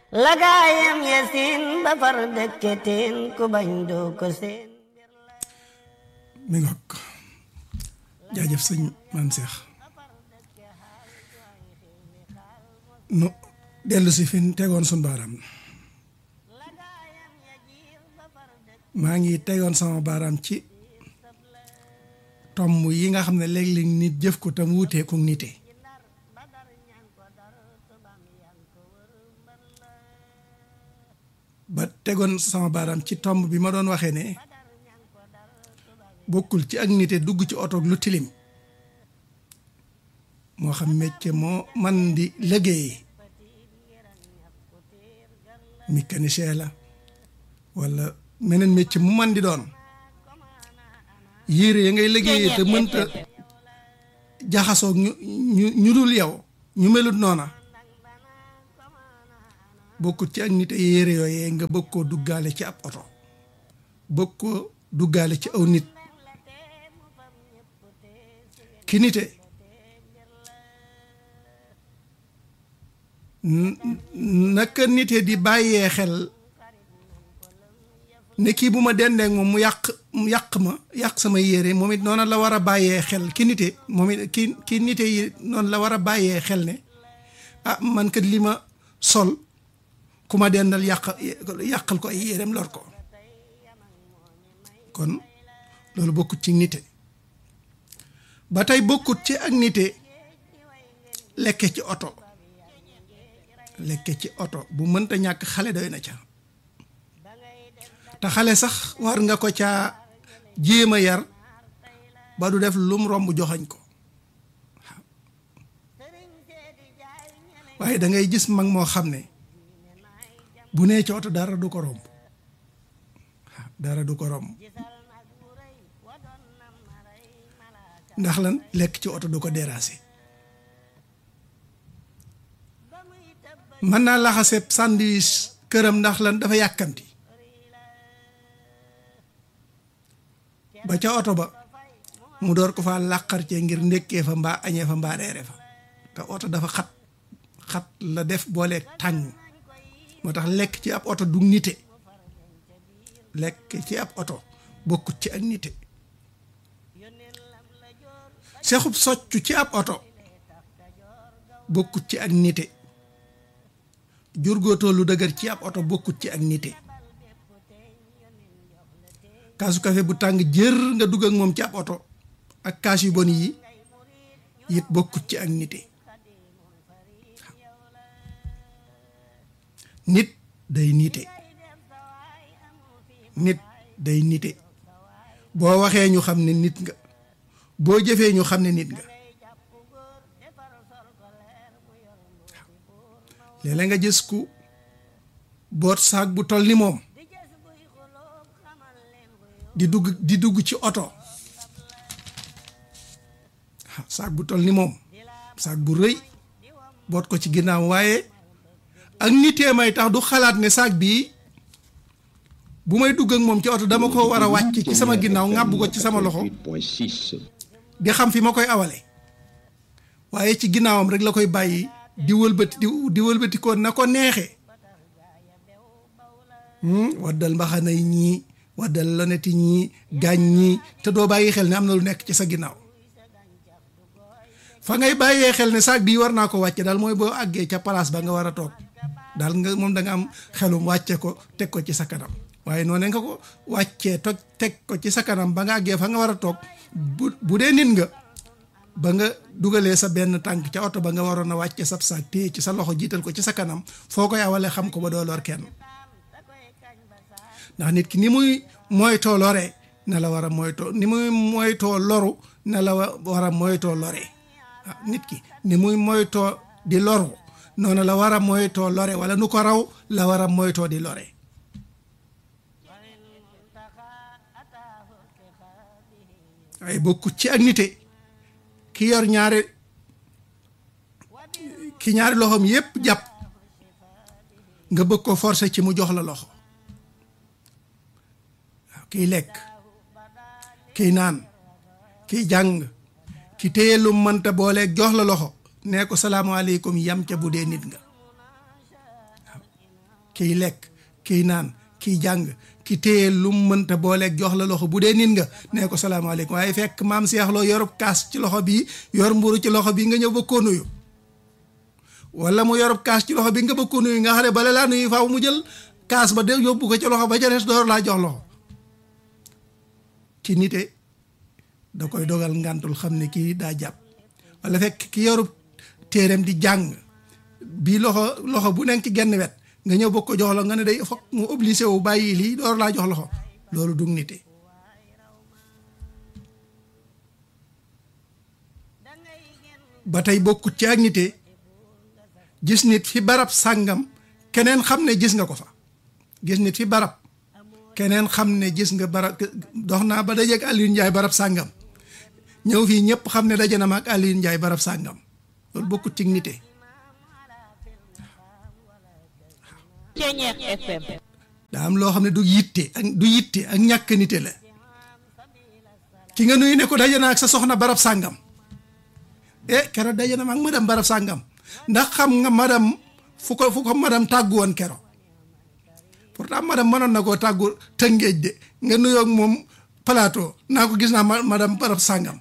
lagaayam ya siin ba far dëkke teen ku bañ doo ko seen. mi ngoog jaajëf sëñ Maam Seex nu dellu si fi ñu tegoon suñu baaraam maa ngi tegoon sama baaraam ci tomb yi nga xam ne léeg-léeg nit jëf ko tam wuutee ku nite ba tegoon sama baaraam ci tomb bi ma doon waxee ne bokkul ci ak nite dugg ci oto lu tilim moo xam métier moo man di liggéey mécanicien la walla meneen métier mu man di doon yére ya ngay liggéeyee te mënta jaxasoog ñu dul yow ñu melut noona bokkut ci ak nite yére yooyee nga bëgg koo duggaale ci ab oto bëgg koo duggaale ci aw nit ki nite naka nite di bàyyee xel ne kii bu ma dendeek moom mu yàq sama yére moom it noonu la war a bàyyee xel ki nite moom it ki nite yi noonu la war a bàyyee xel ne ah man kat li ma sol ku ma dendal yàqal ko ay yéreem lor ko kon loolu bokkut ci nite ba tey bokkut ci ak nite lekke ci oto bu mënta ñàkk xale doy na ca te xale sax war nga ko caa jéem a yar ba du def lum romb joxañ ko waaye da ngay gis mag moo xam ne bu nee ci oto dara du ko romb ndax lan lekk ci oto du ko déranger mën naa laxaseb sandwich këram ndax lan dafa yàkkamti ba ca oto ba mu door ko fa làqar cee ngir ndékkee fa mbaa añee fa mbaa reere fa te oto dafa xat la def booleeg tàng moo tax lekk ci ab oto du nite lekk ci ab oto bokkut ci ak nite sexub soccu ci ab oto bokkut ci ak nite jurgóotoo lu dëgër ci ab oto bokkut ci ak nite kaasu kafe bu tàng jër nga dugg ak moom ci ab oto ak kaas yu bon yi it bokkut ci ak nite nit day nite boo waxee ñu xam ne nit nga boo jëfee ñu xam ne nit nga léeg-léeg nga gis ku boot saag bu toll ni moom di dugg ci oto saag bu toll ni moom saag bu rëy boot ko ci ginnaaw waaye ak nitee may tax du xalaat ne saag bii bu may dugg ak moom ci oto dama ko war a wàcc ci sama ginnaaw ŋàbb ko ci sama loxo di xam fi ma koy awale waaye ci ginnaawam rek la koy bàyyi di wëlbati ko na ko neexee waddal mbaxana yi ñii waddal loneti ñii gaañ ñii te doo bàyyi xel ne am na lu nekk ci sa ginnaaw fa ngay bàyyee xel ne saag bii war naa ko wàcce daal mooy boo àggee ca place ba nga war a toog daal nga moom da nga am xelum wàcce ko teg ko ci sa kanam waaye noonu nga ko wàccee teg ko ci sa kanam ba nga àggee fa nga war a toog bu dee nit nga ba nga dugalee sa benn tànk ca oto ba nga waroon a wàcce sab saag téye ci sa loxo jiital ko ci sa kanam foo koy awale xam ko ba doo lor kenn ndax nit ki ni muy moytoo lore na la war a moytoo ni muy moytoo loru na la war a moytoo lore nit ki ni muy moytoo di loru noonu la war a moytoo lore wala nu ko raw la war a moytoo di lore ay bokkut ci ak nite ki yor ñaari loxoom yépp jàpp nga bëgg ko forcer ci mu jox la loxo waaw kiy lekk kiy naan kiy jàng ki téye lu mënta booleeg jox la loxo nee ko salaamaaleykum yam ca bu dee nit nga waaw kiy lekk kiy naan kiy jàng ki téye lu mu mënta booleeg jox la loxo bu dee nit nga nee ko salaamaaleykum waaye fekk maam Seex Lo yorub kaas ci loxo bii yor mburu ci loxo bii nga ñëw ba koo nuyu wala mu yorub kaas ci loxo bi nga ba koo nuyu nga xam ne bala laa nuyu faaw mu jël kaas ba de yóbbu ko ci loxo ba ca des door laa jox loxo ci nite da koy dogal ngantul xam ne kii daa jàpp wala fekk ki yorub téereem di jàng bii loxo bu nekk ci genn wet nga ñëw bëgg ko jox la nga ne day foog mu obligé wu bàyyi lii door laa jox loxo loolu du nite ba tey bokkut ci ak nite gis nit fi barab sàngam keneen xam ne gis nga ko fa gis nit fi barab keneen xam ne gis nga barab dox naa ba dajeeg Alioune Ndiaye barab sàngam ñëw fii ñëpp xam ne daje na ma ak Alioune Ndiaye barab sàngam loolu bokkut ci nite daa am loo xam ne du yitte ak ñàkk nite la ki nga nuyu ne ko daje na ak sa soxna barab sàngam keroog daje na ma ak madame barab sàngam ndax xam nga madame fu ko madame tàggu woon keroog pourtant madame mënoon na koo tàggu Tëngéej de nga nuyoo ak moom plateau naa ko gis naa madame barab sàngam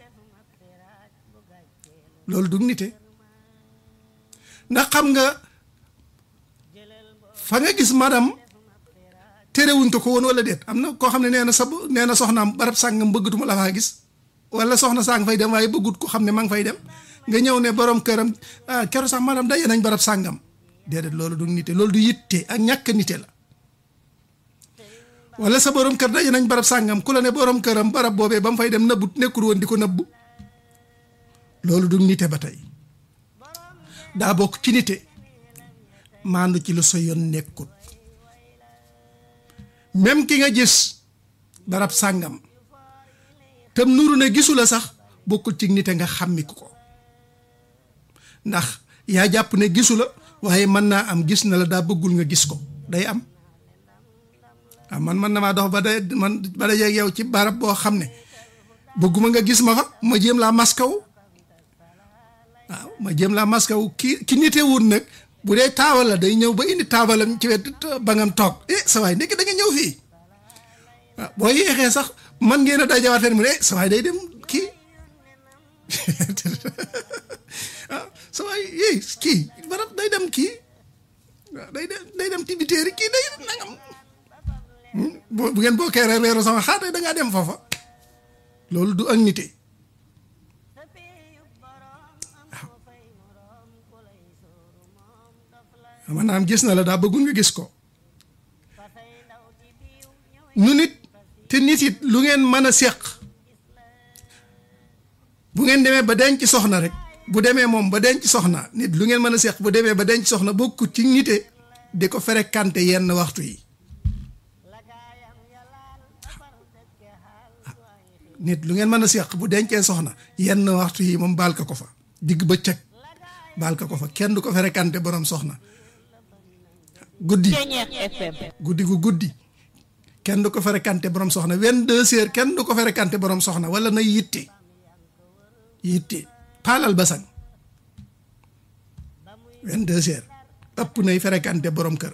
loolu du nite ndax xam nga fa nga gis madame terewuñ ko woon wala déet am na koo xam ne nee na soxnaam barab sàngam bëggatuma la faa gis wala soxna saa nga fay dem waaye bëggut ko xam ne ma nga fay dem nga ñëw ne borom këram keroog sax madame daje nañ barab sàngam déedéet loolu du nite loolu du yitte ak ñàkk nite la wala sa borom kër daje nañ barab sàngam ku la ne borom këram barab boobee ba mu fay dem nëbbut nekkul woon di ko nëbbu loolu du nite ba tey daa bokk ci nite maandu ci lu sa yoon nekkut même ki nga gis barab sàngam tam nuru ne gisu la sax bokkul ci nite nga xàmmiku ko ndax yaa jàpp ne gisu la waaye mën naa am gis na la daa bëggul nga gis ko day am man na maa dox ba dajeeg yow ci barab boo xam ne bëgguma nga gis ma fa ma jéem laa maskaw waaw ma jéem laa maskaw ki nite wut nag bu dee taawal la day ñëw ba indi taabalam ci wet ba ngam toog sa waay ndekki da nga ñëw fii waaw boo yéexee sax man ngeen a dajawaat fenn mu ne sa waay day dem kii sa waay kii barab day dem kii waaw day dem tibiteeri kii day nangam bu ngeen bokkee reeru sama xaatay da ngaa dem foofa loolu du ak nite waaw maanaam gis na la daa bëggul nga gis ko nu nit te nit it lu ngeen mën a seq bu ngeen demee ba denc soxna rek bu demee moom ba denc soxna nit lu ngeen mën a seq bu demee ba denc soxna bokkut ci nite di ko fréquenté yenn waxtu yi nit lu ngeen mën a seq bu dencee soxna yenn waxtu yi moom baal ko fa digg bëccëg baal ko fa kenn du ko fréquenté borom soxna guddi gu guddi kenn du ko fréquenté borom soxna 22 heures kenn du ko fréquenté borom soxna wala na yitte paalal basang 22 heures ëpp nay fréquenté borom kër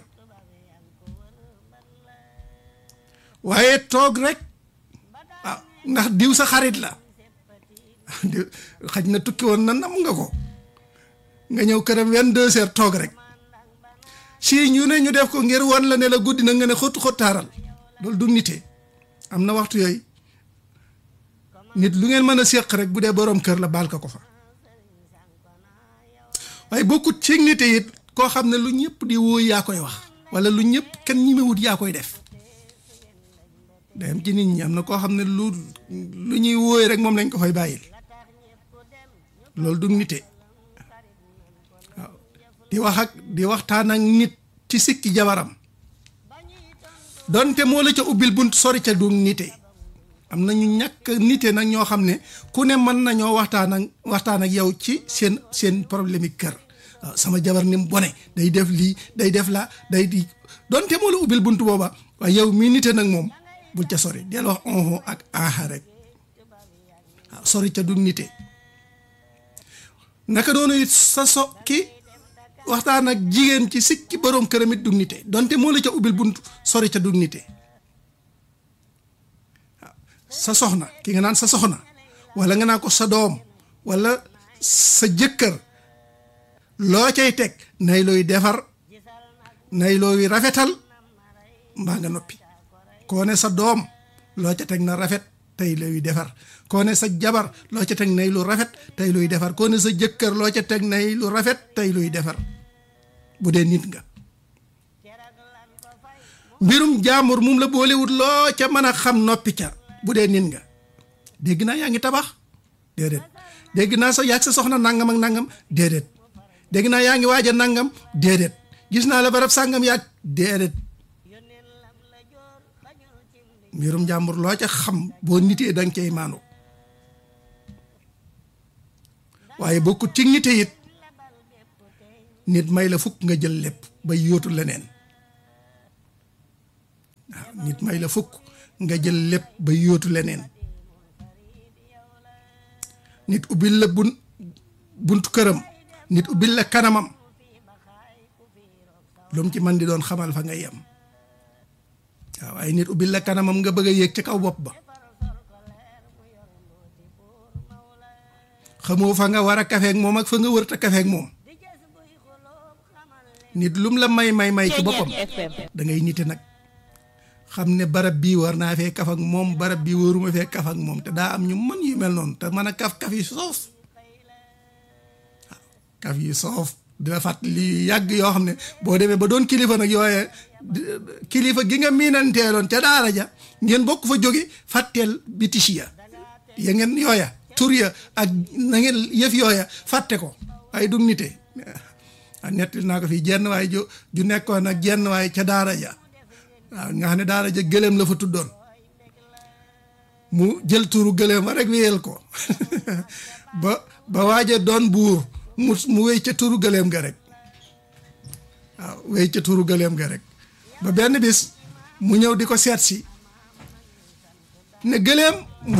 waaye toog rek ndax diw sa xarit la xaj na tukki woon na nam nga ko nga ñëw këram 22 heures toog rek si ñu ne ñu def ko ngir won la ne la guddi na nga ne xottaaral loolu du nite am na waxtu yooyu nit lu ngeen mën a séq rek bu dee borom kër la baal ko fa waaye bokkut ci nite it koo xam ne lu ñëpp di wóoy yaa koy wax wala lu ñëpp kenn ñimewut yaa koy def dem ci nit ñi am na koo xam ne lu ñuy wóoy rek moom lañ ko fay bàyyil loolu du nite waaw di waxtaan ak nit ci sikki jabaram donte moo la ca ubbil bunt sori ca du nite am na ñu ñàkk nite nag ñoo xam ne ku ne mën nañoo waxtaan ak yow ci seen problème yi kër waaw sama jabar ni mu bone day def lii day def la day di donte moo la ubbil bunt booba waaye yow mii nite nag moom bul ca sori del wax onho ak aha rek waaw sori ca du nite naka doonu it waxtaan ak jigéen ci sikki borom këram it dug nite donte moo la ca ubbil bunt sori ca dug nite sa soxna ki nga naan sa soxna wala nga naan ko sa doom wala sa jëkkër loo cay teg nay looy defar nay looy rafetal mbaa nga noppi koo ne sa doom loo ca teg na rafet tey looy defar koo ne sa jabar loo ca teg nay lu rafet tey luy defar koo ne sa jëkkër loo ca teg nay lu rafet tey luy defar bu dee nit nga mbirum jaamur mum la boolewut loo ca mën a xam noppi ca bu dee nit nga dégg naa yaa ngi tabax déedéet dégg naa sa yàgg sa soxna nangam ak nangam déedéet dégg naa yaa ngi waaj a nangam déedéet gis naa la barab sàngam yàgg déedéet mbirum jàmbur loo ca xam boo nitee danga cay maanu waaye bokkut ci nite it nit may la fukk nga jël lépp ba yóotu leneen waaw nit may la fukk nga jël lépp ba yóotu leneen nit ubbil la buntu këram nit ubbil la kanamam lu mu ci man di doon xamal fa ngay yem waaw waaye nit ubbil la kanamam nga bëgg a yéeg ci kaw bopp ba xamoo fa nga war a kafeek moom ak fa nga wërta kafeek moom nit lum la may ci boppam da ngay nite nag xam ne barab bii war naa fee kaf ak moom barab bii waruma fee kaf ak moom te daa am ñu mën yu mel noonu te mën a kaf yu soof waaw kaf yu soof dina fàttali yàgg yoo xam ne boo demee ba doon kilifa nag yooye kilifa gi nga miinanteeloon ca daara ja ngeen bokk fa jóge fàtteel bitish ya ngeen yooya tur ya ak na ngeen yëf yooya fàtte ko ay dug nite nettali naa ko fii jenn waay ju nekkoon ak jenn waay ca daara ja waaw nga xam ne daara ja gëléem la fa tuddoon mu jël turu gëléem wa rek wéyal ko ba waaje doon buur mu wéy ca turu gëléem ga rek waaw wéy ca turu gëléem ga rek ba benn bis mu ñëw di ko seet si ne gëléem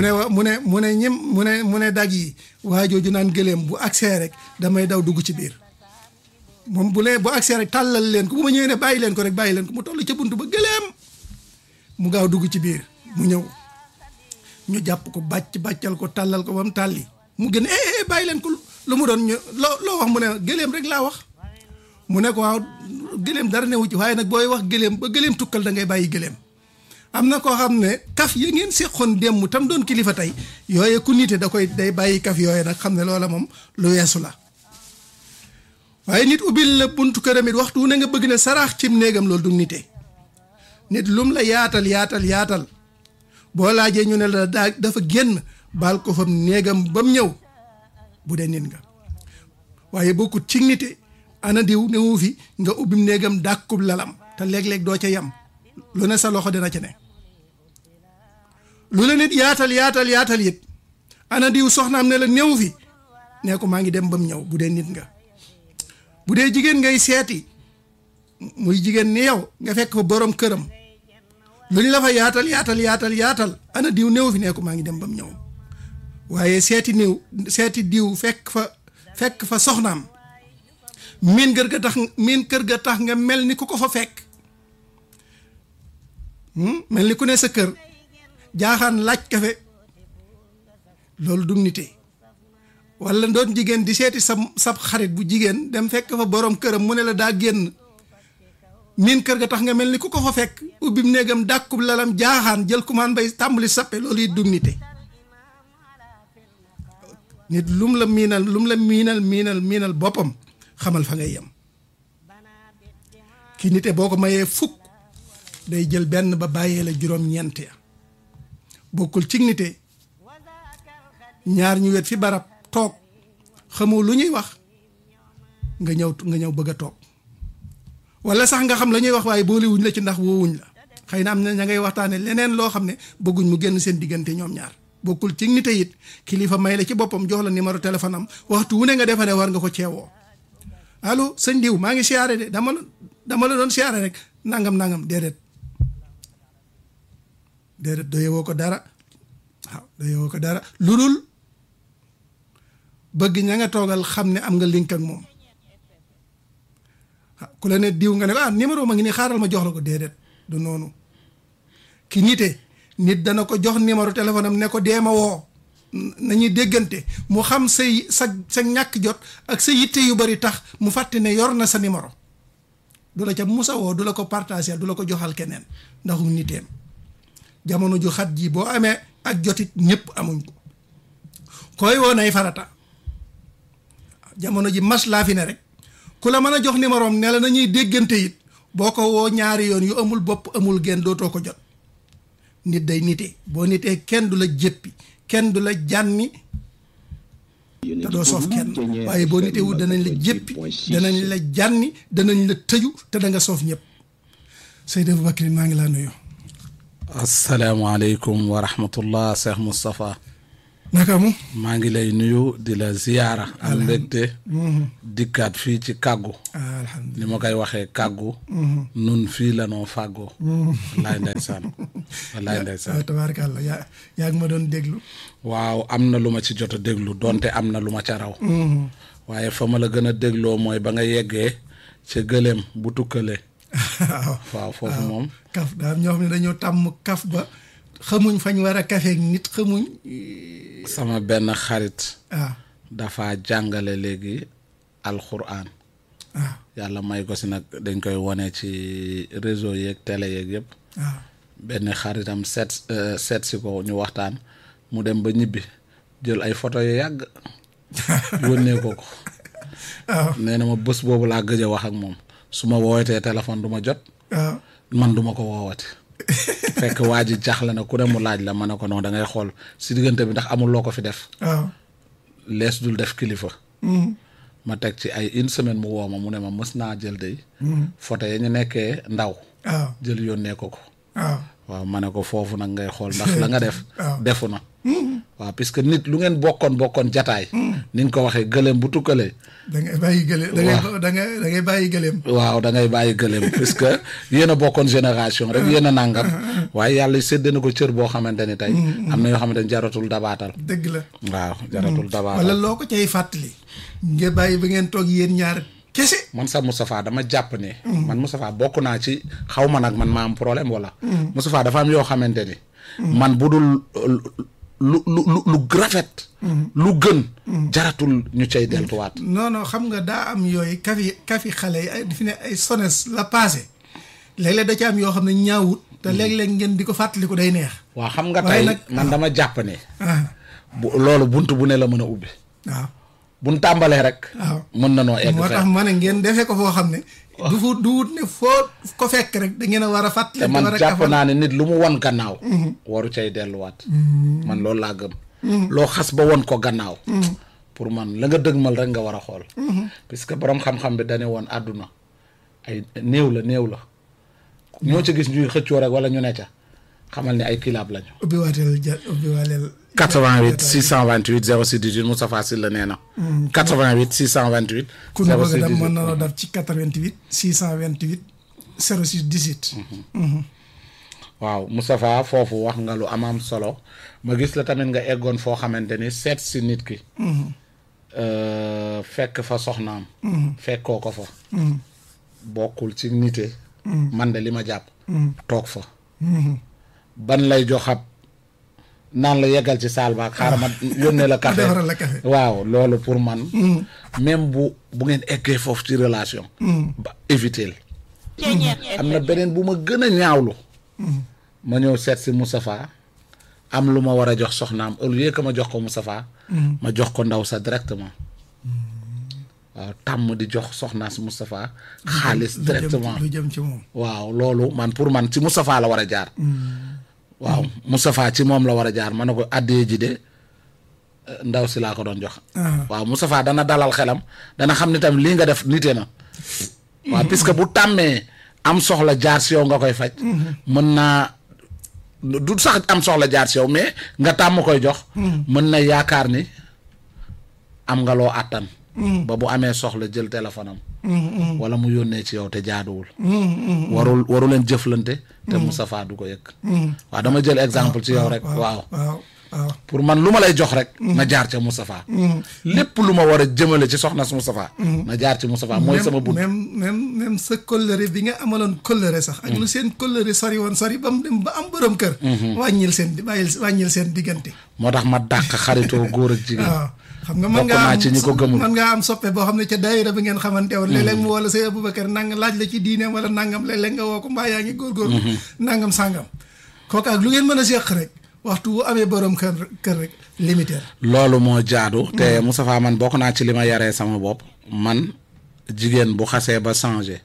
mu ne dag yi waajooju naan gëléem bu agsee rek damay daw dugg ci biir moom bu agsee rek tàllal leen ko bu ma ñëwee ne bàyyi leen ko mu toll ca bunt ba gëléem mu gaaw dugg ci biir mu ñëw ñu jàpp ko bàccal ko tàllal ko ba mu tàlli mu gën bàyyi leen ko lu mu doon ñu loo wax mu ne gëléem rek laa wax mu ne ko waaw gëléem dara newu ci waaye nag booy wax gëléem ba gëléem tukkal da ngay bàyyi gëléem am na koo xam ne kaf ya ngeen seqoon démb tam doon kilifa tey yooye ku nite day bàyyi kaf yooye nag xam ne loola moom lu weesu la waaye nit ubbil la buntu këram it waxtu wu ne nga bëgg ne saraax cim néegam loolu du nite nit lum la yaatal boo laajee ñu ne la dafa génn baal ko fam néegam ba mu ñëw bu dee nit nga waaye bokkut ci nite ana diw newu fi nga ubbim néegam dàkkub lalam te léeg-léeg doo ca yam lu ne sa loxo dina ca ne lu la nit yaatal it ana diw soxnaam ne la newu fi nee ko maa ngi dem ba mu ñëw bu dee nit nga bu dee jigéen ngay seeti muy jigéen ni yow nga fekk fa borom këram lu ñu la fa yaatal ana diw néew fi ne ko maa ngi dem ba mu ñëw waaye seeti diw fekk fa soxnaam miin kër ga tax nga mel ni ku ko fa fekk mel ni ku ne sa kër jaaxaan laaj kafe loolu dug nite wala doon jigéen di seeti sab xarit bu jigéen dem fekk fa borom këram mu ne la daa génn miin kër ga tax nga mel ni ku ko fa fekk ubbim néegam dàkkub lalam jaaxaan jël kumaan bay tàmbali sappe loolu it dug nite nit lum la miinal boppam xamal fa ngay yem ki nite boo ko mayee fukk day jël benn ba bàyyee la juróom-ñeent ya bokkul ci nite ñaar ñu wet fi barab toog xamoo lu ñuy wax nga ñëw bëgg a toog wala sax nga xam la ñuy wax waaye boolewuñ la ci ndax woowuñ la xëy na am na ña ngay waxtaane leneen loo xam ne bëgguñ mu génn seen diggante ñoom ñaar bokkul ci nite it kilifa may la ci boppam jox la numéro téléphone am waxtu wu ne nga defa ne war nga ko ceewoo allo sëñ diw maa ngi siyaare de dama la doon siyaare rek nangam déedéet doyewoo ko dara waaw doyewoo ko dara lu dul bëgg ña nga toogal xam ne am nga link ak moom ku la ne diw nga ne ko numéro ma ngi nii xaaral ma jox la ko déedéet du noonu ki nite nit dana ko jox numéro téléphone am ne ko dee ma woo nañuy déggante mu xam sa ñàkk jot ak sa yitte yu bari tax mu fàtte ne yor na sa numéro du la ca musa woo du la ko partager du la ko joxal keneen ndaxu niteem jamono ju xat ji boo amee ak jotit ñëpp amuñ ko koy woo nay farata jamono ji mas laa fi ne rek ku la mën a jox numéro am ne la nañuy déggante it boo ko woo ñaari yoon yu amul bopp amul genn dootoo ko jot nit day nite boo nitee kenn du la jéppi kenn du la jànni te doo soof kenn waaye boo nitee wut danañ la jéppi danañ la jànni danañ la tëju te da nga soof ñëpp Seydi Aboubacry maa ngi laa nuyu. asalaamaaleykum wa rahmatullah Cheikh Moustapha. naka mu. maa ngi lay nuyu di la ziyaara. am mbégte. dikkaat fii ci kàggu. alhamdulilah ni ma koy waxee kàggu. nun fii la noo fàggoo. wallaay ndeysaan. wallaay ndeysaan. tabaarakallah yaa ngi ma doon déglu. waaw am na lu ma ci jot a déglu donte am na lu ma ca raw. waaye fa ma la gën a dégloo mooy ba nga yeggee ca gëléem bu tukkale. waaw foofu moom. kaf daal ñoo xam ne dañoo tàmm kaf ba xamuñ fañ war a kafeeg nit xamuñ. sama benn xarit. dafa jàngale léegi alxuraan. yàlla may ko si nag dañ koy wone ci réseau yeeg télé yeeg yëpp. benn xaritam seet si ko ñu waxtaan mu dem ba ñibbi jël ay photo yu yàgg yónnee ko. nee na ma bés boobu laa gëj a wax ak moom su ma woowatee téléphone du ma jot. man du ma ko woowati. fekk waa ji jaaxle na ku ne mu laaj la ma ne ko noonu da ngay xool si diggante bi ndax amul loo ko fi def. lees dul def kilifa. ma teg ci ay une semaine mu woo ma mu ne ma mës naa jël day photo ya ñu nekkee ndaw. jël yónnee ko. waaw ma ne ko foofu nag ngay xool ndax la nga def. defu na. waaw puisque nit lu ngeen bokkoon jataay. ni nga ko waxee gëléem bu tukkalee. da ngay bàyyi gëléem da ngay bàyyi gëléem. waaw da ngay bàyyi gëléem puisque yéen a bokkoon génération rek yéen a nangam. waaye yàlla sédd na ko cër boo xamante ni tey. am na yoo xamante ni jaratul dabaatal. dëgg la waaw jaratul dabaatal. wala loo ko cay fàttali. nga bàyyi ba ngeen toog yéen ñaar kese. man sax Moustapha dama jàpp ne. man Moustapha bokk naa ci xaw ma nag man maa am problème wala. Moustapha dafa am yoo xamante ni. man bu dul lu rafet. lu gën. jaratul ñu cay deltuwaat. non xam nga daa am yooyu kafi xale yi ay fi ne ay sones la passé léeg-léeg da ci am yoo xam ne ñaawut te léeg-léeg ngeen di ko fàttaliku day neex. waaw xam nga tey man dama jàpp ne. loolu bunt bu ne la mën a ubbi. waaw buñ tàmbalee rek. waaw mën na noo egg. moo tax ma ne ngeen defee ko foo xam ne. du wut ne foo ko fekk rek da ngeen a war a fàttali. te man jàpp naa ne nit lu mu won gannaaw. waru cay delluwaat. man loolu laa gëm. loo xas ba won ko gannaaw. pour man la nga dëgmal rek nga war a xool. puisque borom xam-xam bi dañu woon àdduna ay néew la. ñoo ci gis ñuy xëccoo rek wala ñu ne ca xamal ni ay kilaab lañu. ubbiwaaleel 88 628 06 18 Moustapha Sylla nee na. 88 628. 06 18 ku ne bëgg a dem mën na la def ci 88 628 06 18. waaw Moustapha foofu wax nga lu am solo ma gis la tamit nga eggoon foo xamante ni seet si nit ki. fekk fa soxnaam. fekkoo ko fa. bokkul ci nite. man de li ma jàpp. toog fa. ban lay joxab naan la yeggal ci saal ba xaaral ma yónnee la café waaw loolu pour man. même bu ngeen eggee foofu ci relation. ba éviter am na beneen bu ma gën a ñaawlu. ma ñëw seet si Moustapha am lu ma war a jox soxnaam au lieu que ma jox ko Moustapha. ma jox ko ndaw sa directement. waaw tàmm di jox soxnaas Moustapha xaalis directement lu jëm ci moom. waaw loolu man pour man ci Moustapha la war a jaar. waaw Moustapha ci moom la war a jaar ma ne ko addee ji de ndaw si laa ko doon jox. waaw Moustapha dana dalal xelam dana xam ne tamit lii nga def nite na. waaw puisque bu tàmmee am soxla jaar si yow nga koy faj. mën naa du sax am soxla jaar si yow mais nga tàmm koy jox. mën na yaakaar ni am nga loo àttan. ba bu amee soxla jël téléphone am. wala mu yónnee ci yow te jaaduwul. waru leen jëflante. te Moustapha du ko yëg. waaw dama jël exemple ci yow rek. waaw pour man lu ma lay jox rek na jaar ca Moustapha lépp lu ma war a jëmale ci soxna su Moustapha na jaar ci Moustapha mooy sama bunt même sa kóllëre bi nga amaloon kóllëre sax ak lu seen kóllëre sori woon sori ba mu dem ba am borom kër wàññil seen diggante moo tax ma dàq xaritoo góor ak jigéen waaw xam nga mën ngaa am soppe boo xam ne ca daayira bi ngeen xamante woon léeg-léeg mu wala say Aboubacar nangam laaj la ci diine wala nangam léeg-léeg nga woo ko mbaa yaa ngi góorgóorlu nangam sàngam kooku ak lu ngeen mën a seq rek waxtu bu amee borom kër rek limité loolu moo jaadu te Moustapha man bokk naa ci li ma yaree sama bopp man jigéen bu xasee ba changé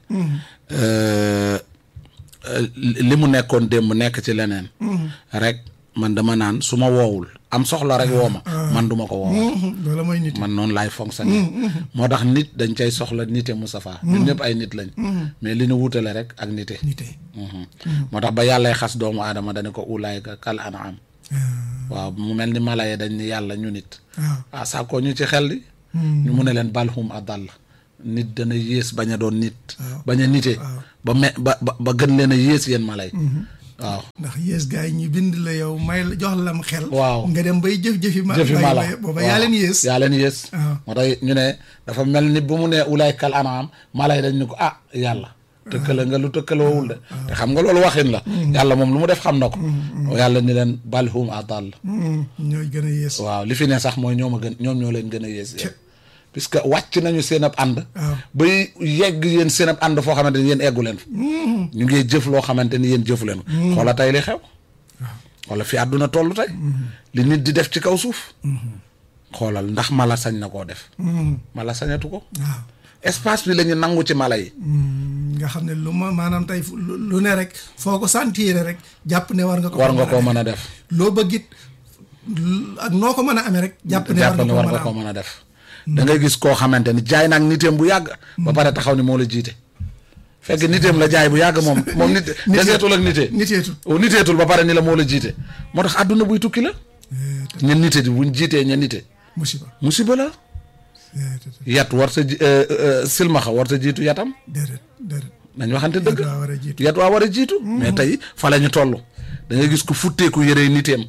li mu nekkoon démb nekk ci leneen rek man dama naan su ma woowul am soxla rek woo ma man duma ko woo loolu mooy nit man noonu laay fonctionner moo tax nit dañ cay soxla nite Moustapha ñun ñëpp ay nit lañ mais li ñu wutale rek ak nite moo tax ba yàllay xas doomu aadama dañu ko ulaayka kal an'am waaw mu mel ni mala yi dañ ni yàlla ñu nit sàkkoo ñu ci xel di ñu mu ne leen balhum adall nit dana yées bañ a doon nit bañ a nite ba gën leen a yées yéen mala yi waaw ndax yées gars yi ñu bind la yow may jox lam xel waaw nga dem bay jëf-jëfi mala booba yaa leen yées moo tax ñu ne dafa mel ni bu mu ne ulaay kal anam mala yi dañ ñu ko yàlla tëkkale nga lu tëkkaloowul de te xam nga loolu waxin la yàlla moom lu mu def xam na ko yàlla ni leen balhum adall ñooy gën a yées waaw li fi ne sax mooy ñoom ñoo leen gën a yées puisque wàcc nañu seen ab ànd bay yegg yéen seen ab ànd foo xamante ni yéen eggu leen ñu ngi jëf loo xamante ni yéen jëfu leen xoola tey li xew wala fi àdduna toll tey li nit di def ci kaw suuf xoolal ndax mala sañ na koo def mala sañatu ko espace bi la ñu nangu ci mala yi nga xam ne lu ma maanaam tey lu ne rek foo ko sentir rek jàpp ne war nga koo mën a def loo bëggit ak noo ko mën a amee rek jàpp ne war nga koo mën a def da ngay gis koo xamante ni jaay naag niteem bu yàgg ba pare taxaw ni moo la jiite fekk niteem la jaay bu yàgg moom nit deseetul ak niteetul ba pare ni la moo la jiite moo tax àdduna buy tukki la ñen nite di buñ jiitee ñen nite musiba la yat war sa silmaxa war sa jiitu yatam nañ waxante dëgg yat waa war a jiitu mais tey fa la ñu toll da ngay gis ku futteeku yëree niteem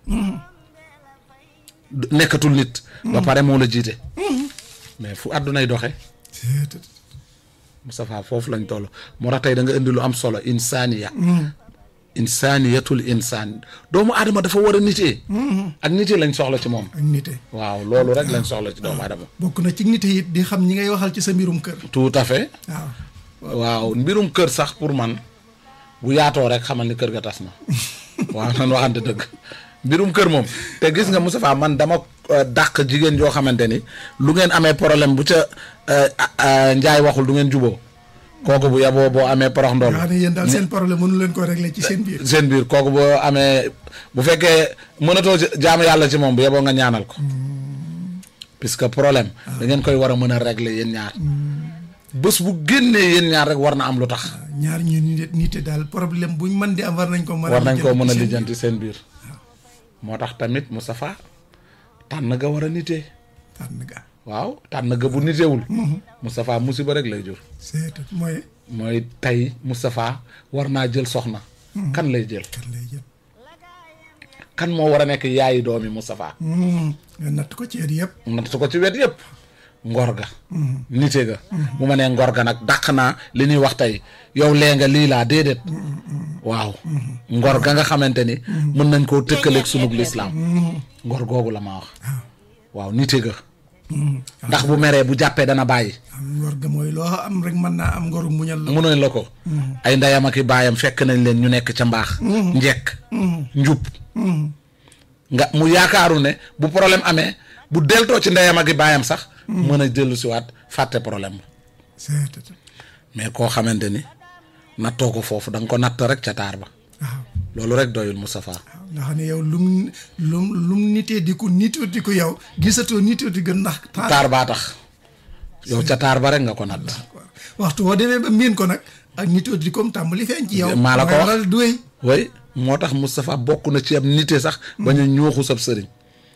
nekkatul nit ba pare moo la jiite mais fu àddunay doxe Moustapha foofu lañ toll moo tax tey da nga indi lu am solo insaniyatul insaan doomu aadama dafa war a nitee ak nitee lañ soxla ci moom ak nite waaw loolu rek lañ soxla ci doomu aadama bokk na ci nite it di xam ñi ngay waxal ci sa mbirum kër tout à fait waaw mbirum kër sax pour man bu yaatoo rek xamal ni kër ga tas na waaw nan waxante dëgg mbirum kër moom te gis nga Moustapha man dama dàq jigéen joo xamante ni lu ngeen amee problème bu ca njaay waxul du ngeen juboo kooku bu yaboo boo amee porox ndool yéen daal seen problème mënu leen ko régler ci seen biir kooku boo amee bu fekkee mënatoo jaamu yàlla ci moom bu yaboo nga ñaanal ko puisque problème da ngeen koy war a mën a régler yéen ñaar bés bu génnee yéen ñaar rek war na am lu tax ñaar ñu nite daal problème buñ mën di am war nañ ko mën a lijjanti seen biir moo tax tamit Moustapha tànn ga war a nitee waaw tànn ga bu nitewul Moustapha musiba rek lay jur mooy tey Moustapha war naa jël soxna kan lay jël kan moo war a nekk yaayi doomi Moustapha nga natt ko ci wet yëpp ngor ga nite ga bu ma nee ngor ga nag dàq naa li ñuy wax tey yow lee nga lii laa déedéet waaw ngor ga nga xamante ni mën nañ koo tëkkaleeg sunug lislaam ngor googu la ma wax waaw nite ga ndax bu meree bu jàppee dana bàyyi ngor ga mooy loo am rek mën naa am ngoru muñal la ko ay ndeyam ak i baayam fekk nañ leen ñu nekk ca mbaax njekk njub nga mu yaakaaru ne bu problème amee bu deltoo ci ndeyam ak i baayam sax mën a dellu si waat fàtte problème mais koo xamante ni nattoo ko foofu da nga ko natt rek ca taar ba loolu rek doyul Moustapha nga xam ne yow lum nitee di ko yow gisatoo nitee di gën ndax taar baa tax yow ca taar ba rek nga ko natt waxtu boo demee ba miin ko nag ak nitee di comme tàmbali feeñ ci yow maa la ko wax duy way moo tax Moustapha bokk na ci am nitee sax bañ a ñooxu sab sëriñ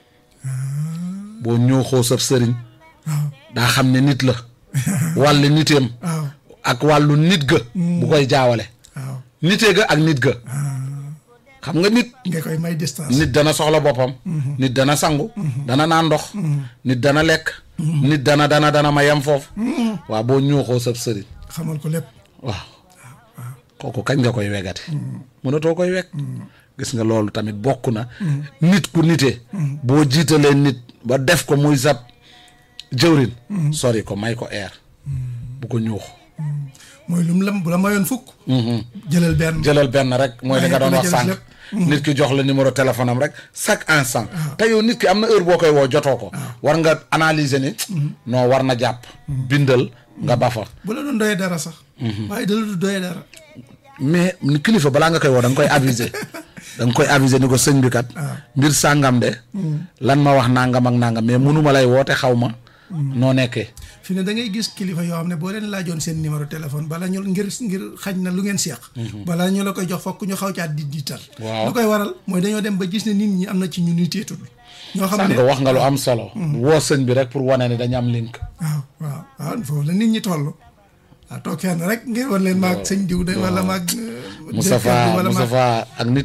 boo ñooxoo sab sëriñ daa xam ne nit la wàllu niteem ak wàllu nit ga bu koy jaawale nitee ga ak nit ga xam nga nit nga koy may distance. nit dana soxla boppam. nit dana sangu. dana naan ndox. nit dana lekk. nit dana ma yem foofu. waaw boo ñuuxoo sab sëriñ. xamal ko lépp. waaw kooku kañ nga koy wegati. mënatoo koy weg. gis nga loolu tamit bokk na. nit ku nite. boo jiitalee nit ba def ko muy sab jëwrin. sori ko may ko air. bu ko ñuux. mooy lu mu la bu la mayoon fukk. jëlal benn rek mooy li nga doon wax sànq. nit ki jox la numéro téléphone am rek chaque instant. te yow nit ki am na heure boo koy woo jotoo ko. war nga analyser ni. non war na jàpp. bindal nga bafa. bu la doon doyee dara sax. waaye da la du doyee dara. mais kilifa balaa nga koy woo da nga koy aviser. da nga koy aviser ni ko sëñ bi kat. mbir sàngam de. lan ma wax nangam ak nangam mais mënuma lay woote xaw ma. noo nekkee. fi ne da ngay gis kilifa yoo xam ne boo leen laajoon seen numéro téléphone bala ñu ngir xañ na lu ngeen seex. bala ñu la koy jox fokk ñu xaw caat di diital. waaw lu koy waral mooy dañoo dem ba gis ne nit ñi am na ci ñu niteetul. ñoo xam ne sànq wax nga lu am solo. woo sëñ bi rek pour wane ne dañu am link. waaw foofu la nit ñi toll. waaw toog fenn rek ngeen wan leen maag sëñ diw de wala maag. Moustapha ak nit